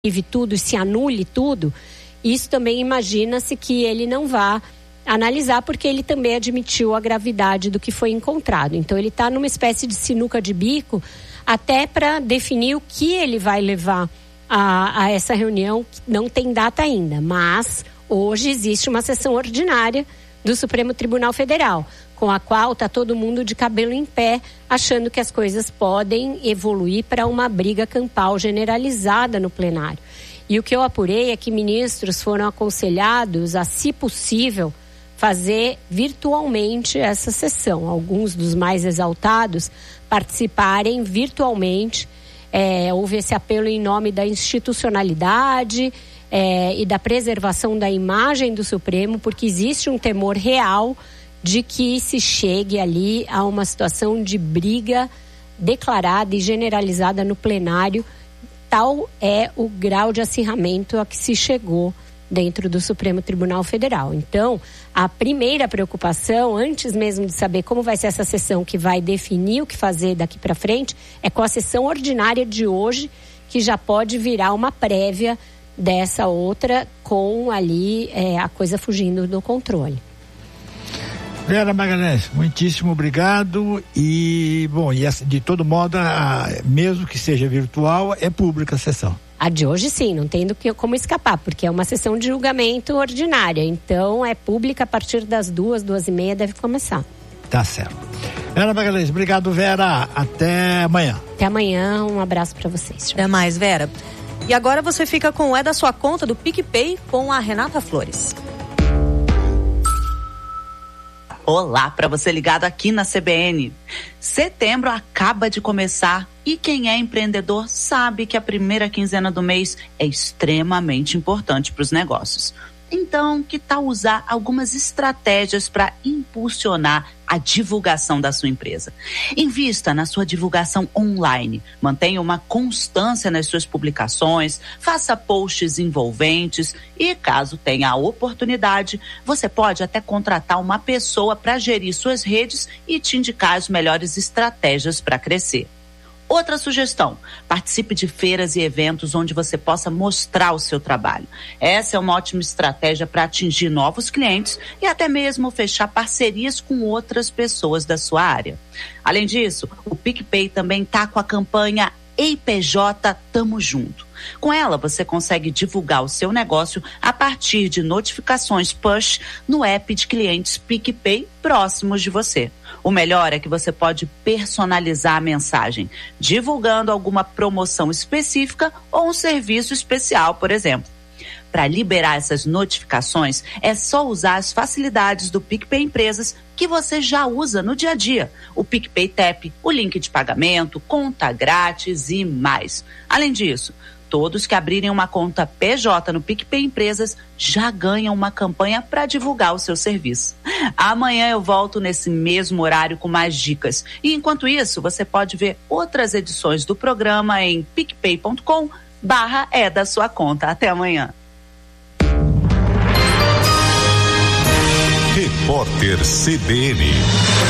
tudo, se anule tudo, isso também imagina-se que ele não vá analisar, porque ele também admitiu a gravidade do que foi encontrado. Então ele está numa espécie de sinuca de bico, até para definir o que ele vai levar a essa reunião, que não tem data ainda, mas hoje existe uma sessão ordinária do Supremo Tribunal Federal, com a qual está todo mundo de cabelo em pé, achando que as coisas podem evoluir para uma briga campal generalizada no plenário. E o que eu apurei é que ministros foram aconselhados a, se possível, fazer virtualmente essa sessão. Alguns dos mais exaltados participarem virtualmente. Houve esse apelo em nome da institucionalidade e da preservação da imagem do Supremo, porque existe um temor real de que se chegue ali a uma situação de briga declarada e generalizada no plenário. Tal é o grau de acirramento a que se chegou dentro do Supremo Tribunal Federal. Então, a primeira preocupação, antes mesmo de saber como vai ser essa sessão que vai definir o que fazer daqui para frente, é com a sessão ordinária de hoje, que já pode virar uma prévia dessa outra, com ali a coisa fugindo do controle. Vera Magalhães, muitíssimo obrigado. E, bom, de todo modo, mesmo que seja virtual, é pública a sessão. A de hoje sim, não tem como escapar, porque é uma sessão de julgamento ordinária. Então é pública a partir das 2h30 deve começar. Tá certo. Vera Magalhães, obrigado, Vera. Até amanhã. Até amanhã, um abraço para vocês. Até mais, Vera. E agora você fica com o É da Sua Conta do PicPay com a Renata Flores. Olá, para você ligado aqui na CBN. Setembro acaba de começar e quem é empreendedor sabe que a primeira quinzena do mês é extremamente importante para os negócios. Então, que tal usar algumas estratégias para impulsionar a divulgação da sua empresa? Invista na sua divulgação online, mantenha uma constância nas suas publicações, faça posts envolventes e, caso tenha a oportunidade, você pode até contratar uma pessoa para gerir suas redes e te indicar as melhores estratégias para crescer. Outra sugestão, participe de feiras e eventos onde você possa mostrar o seu trabalho. Essa é uma ótima estratégia para atingir novos clientes e até mesmo fechar parcerias com outras pessoas da sua área. Além disso, o PicPay também está com a campanha Ei PJ, Tamo Junto. Com ela, você consegue divulgar o seu negócio a partir de notificações push no app de clientes PicPay próximos de você. O melhor é que você pode personalizar a mensagem, divulgando alguma promoção específica ou um serviço especial, por exemplo. Para liberar essas notificações, é só usar as facilidades do PicPay Empresas que você já usa no dia a dia. O PicPay Tap, o link de pagamento, conta grátis e mais. Além disso, todos que abrirem uma conta PJ no PicPay Empresas já ganham uma campanha para divulgar o seu serviço. Amanhã eu volto nesse mesmo horário com mais dicas. E enquanto isso, você pode ver outras edições do programa em picpay.com/é da sua conta. Até amanhã. Repórter CBN.